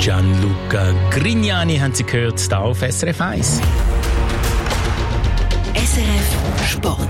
Gianluca Grignani haben Sie gehört, hier auf SRF 1. SRF Sport.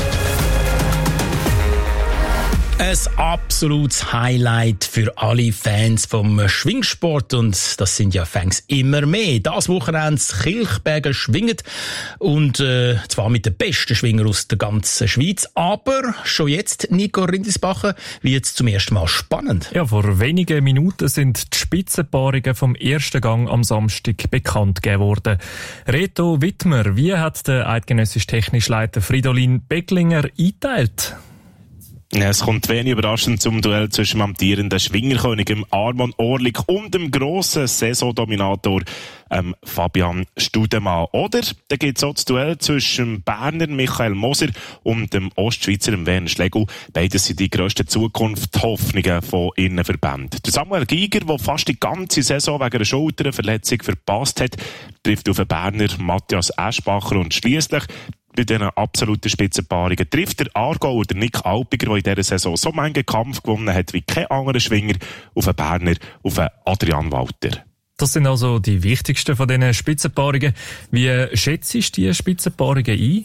Ein absolutes Highlight für alle Fans vom Schwingsport und das sind ja Fans immer mehr. Das Wochenende Kilchberger schwingt und zwar mit den besten Schwingern aus der ganzen Schweiz. Aber schon jetzt, Nico Rindisbacher, wird es zum ersten Mal spannend. Ja, vor wenigen Minuten sind die Spitzenpaarungen vom ersten Gang am Samstag bekannt gegeben worden. Reto Wittmer, wie hat der eidgenössische technische Leiter Fridolin Becklinger eingeteilt? Ja, es kommt wenig überraschend zum Duell zwischen dem amtierenden Schwingerkönig Arman Orlik und dem grossen Saisondominator Fabian Studemann. Oder da gibt es auch das Duell zwischen dem Berner Michael Moser und dem Ostschweizer Werner Schlegel. Beides sind die grössten Zukunftshoffnungen von Innenverbänden. Der Samuel Giger, der fast die ganze Saison wegen einer Schulterverletzung verpasst hat, trifft auf den Berner Matthias Eschbacher und schliesslich bei diesen absoluten Spitzenpaarungen trifft der Aargauer, der Nick Alpiger, der in dieser Saison so manchen Kampf gewonnen hat wie kein anderer Schwinger, auf einen Berner, auf einen Adrian Walter. Das sind also die wichtigsten von diesen Spitzenpaarungen. Wie schätzt du die Spitzenpaarungen ein?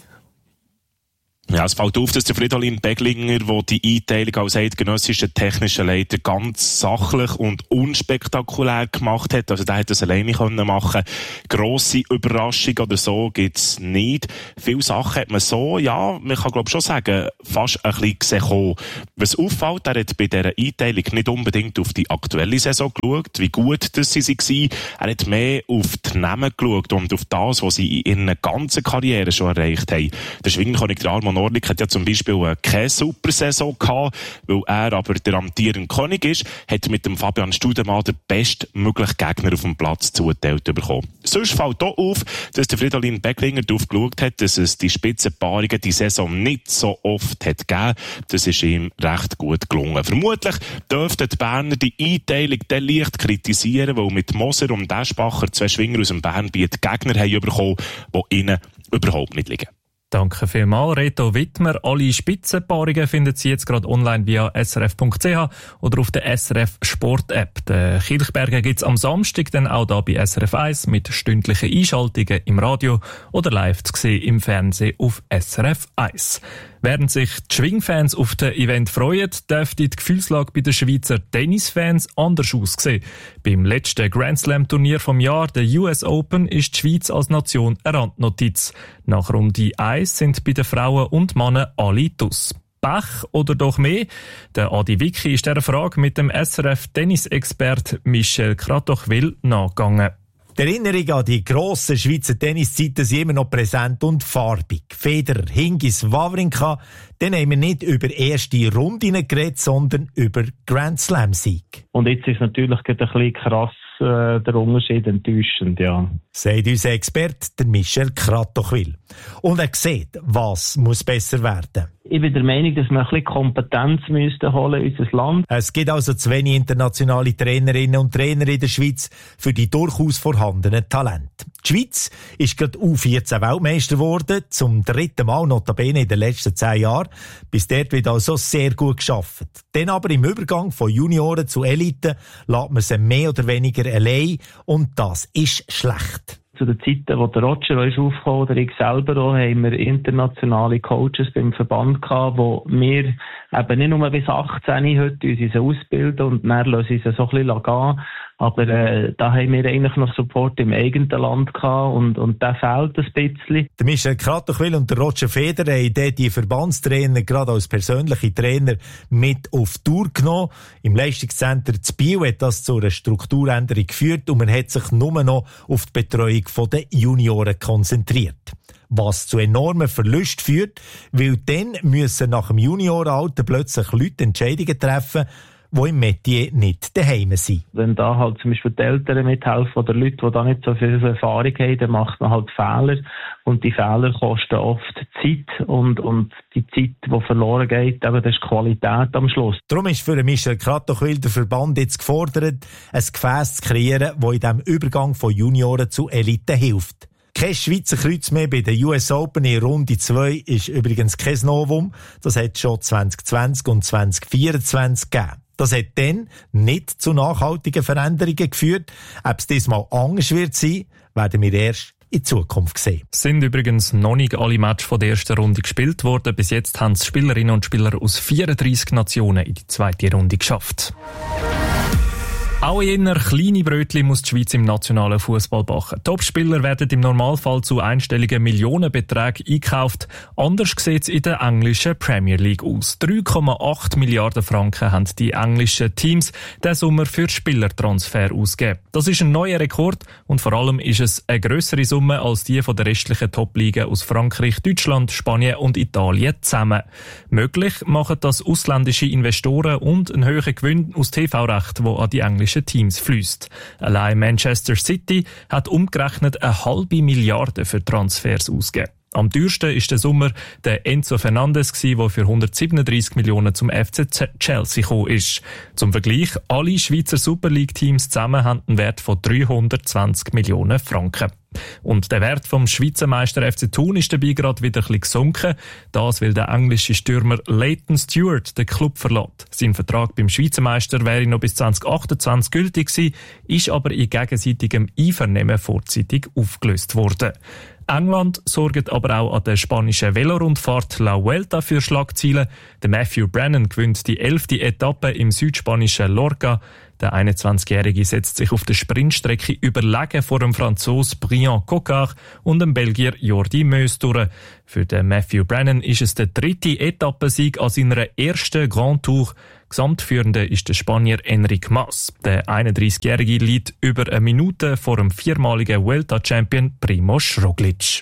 Ja, es fällt auf, dass der Fridolin Becklinger, der die Einteilung als eidgenössischer technischer Leiter ganz sachlich und unspektakulär gemacht hat. Also der hat das alleine machen. Grosse Überraschung oder so gibt's nicht. Viele Sachen hat man so, ja, man kann glaube schon sagen, fast ein bisschen gesehen. Was auffällt, er hat bei dieser Einteilung nicht unbedingt auf die aktuelle Saison geschaut, wie gut das sie waren. Er hat mehr auf die Namen geschaut und auf das, was sie in ihrer ganzen Karriere schon erreicht haben. Der Schwingerkönig, der Arman Orlik, hat ja zum Beispiel keine Super-Saison gehabt, weil er aber der amtierende König ist, hat mit dem Fabian Studemann den bestmöglichen Gegner auf dem Platz zugeteilt bekommen. Sonst fällt auch auf, dass der Fridolin Becklinger darauf geschaut hat, dass es die Spitzenpaarungen die Saison nicht so oft hat gegeben. Das ist ihm recht gut gelungen. Vermutlich dürften die Berner die Einteilung dann leicht kritisieren, weil mit Moser und Eschbacher zwei Schwinger aus dem Bernbiet Gegner haben bekommen, die ihnen überhaupt nicht liegen. Danke vielmals, Reto Wittmer. Alle Spitzenpaarungen finden Sie jetzt gerade online via srf.ch oder auf der SRF Sport App. Den Kilchberger gibt's am Samstag dann auch da bei SRF 1 mit stündlichen Einschaltungen im Radio oder live zu sehen im Fernsehen auf SRF 1. Während sich die Schwingfans auf das Event freuen, dürfte die Gefühlslage bei den Schweizer Tennisfans anders aussehen. Beim letzten Grand Slam Turnier vom Jahr, der US Open, ist die Schweiz als Nation eine Randnotiz. Nach Runde 1 sind bei den Frauen und Männern alle draus. Pech oder doch mehr? Der Adi Wicki ist dieser Frage mit dem SRF-Tennisexpert Michel Kratochwil nachgegangen. Die Erinnerungen an die grossen Schweizer Tenniszeiten sind immer noch präsent und farbig. Federer, Hingis, Wawrinka, dann haben wir nicht über erste Runden geredet, sondern über Grand Slam-Sieg. Und jetzt ist natürlich ein bisschen krass der Unterschied enttäuschend, ja. Sagt unser Experte, der Michel Kratochwil. Und er sieht, was muss besser werden. Ich bin der Meinung, dass wir ein bisschen Kompetenz müssten holen in unser Land. Es gibt also zu wenig internationale Trainerinnen und Trainer in der Schweiz für die durchaus vorhandenen Talente. Die Schweiz ist gerade U14 Weltmeister geworden, zum 3. Mal notabene in den letzten 10 Jahren. Bis dort wird also sehr gut gearbeitet. Dann aber im Übergang von Junioren zu Elite lässt man sie mehr oder weniger allein und das ist schlecht. Zu den Zeiten, wo der Roger ist aufgekommen, oder ich selber auch, haben wir internationale Coaches beim Verband gehabt, wo wir eben nicht nur bis 18 heute uns ausbilden und dann lassen sie so ein bisschen gehen. Aber da haben wir eigentlich noch Support im eigenen Land gehabt und der fehlt ein bisschen. Der Michel Kratochwil und der Roger Federer haben die Verbandstrainer gerade als persönliche Trainer mit auf Tour genommen. Im Leistungszentrum zu Biel hat das zu einer Strukturänderung geführt und man hat sich nur noch auf die Betreuung der Junioren konzentriert. Was zu enormen Verlusten führt, weil dann müssen nach dem Juniorenalter plötzlich Leute Entscheidungen treffen, die im Metier nicht daheim sind. Wenn da halt zum Beispiel die Eltern mithelfen oder Leute, die da nicht so viel Erfahrung haben, dann macht man halt Fehler. Und die Fehler kosten oft Zeit. Und die Zeit, die verloren geht, eben, das ist Qualität am Schluss. Darum ist für Michel Kratochwil der Verband jetzt gefordert, ein Gefäß zu kreieren, das in diesem Übergang von Junioren zu Elite hilft. Kein Schweizer Kreuz mehr bei den US Open in Runde 2 ist übrigens kein Novum. Das hat es schon 2020 und 2024 gegeben. Das hat dann nicht zu nachhaltigen Veränderungen geführt. Ob es diesmal anders wird sein, werden wir erst in Zukunft sehen. Es sind übrigens noch nicht alle Matches von der ersten Runde gespielt worden. Bis jetzt haben es Spielerinnen und Spieler aus 34 Nationen in die zweite Runde geschafft. Auch in eher kleine Brötchen muss die Schweiz im nationalen Fußball backen. Topspieler werden im Normalfall zu einstelligen Millionenbeträgen eingekauft. Anders sieht es in der englischen Premier League aus. 3,8 Milliarden Franken haben die englischen Teams diesen Sommer für Spielertransfer ausgegeben. Das ist ein neuer Rekord und vor allem ist es eine grössere Summe als die von der restlichen Top-Ligen aus Frankreich, Deutschland, Spanien und Italien zusammen. Möglich machen das ausländische Investoren und ein höherer Gewinn aus TV-Recht, der an die englischen Teams fließt. Allein Manchester City hat umgerechnet 0,5 Milliarden für Transfers ausgegeben. Am teuersten ist der Sommer der Enzo Fernandes gsi, der für 137 Millionen zum FC Chelsea gekommen ist. Zum Vergleich, alle Schweizer Super League-Teams zusammen haben einen Wert von 320 Millionen Franken. Und der Wert vom Schweizer Meister FC Thun ist dabei gerade wieder ein bisschen gesunken. Das, weil der englische Stürmer Leighton Stewart den Club verlässt. Sein Vertrag beim Schweizer Meister wäre noch bis 2028 gültig gewesen, ist aber in gegenseitigem Einvernehmen vorzeitig aufgelöst worden. England sorgt aber auch an der spanischen Velorundfahrt La Vuelta für Schlagzeilen. Der Matthew Brennan gewinnt die 11. Etappe im südspanischen Lorca. Der 21-Jährige setzt sich auf der Sprintstrecke überlegen vor dem Franzos Brian Cocard und dem Belgier Jordi Meus durch. Für den Matthew Brennan ist es der 3. Etappensieg an seiner ersten Grand Tour. Gesamtführender ist der Spanier Enric Mas. Der 31-Jährige liegt über eine Minute vor dem viermaligen Vuelta-Champion Primož Roglič.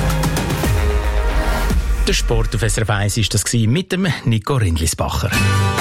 Der Sport auf SRF 1 war das mit dem Nico Rindlisbacher.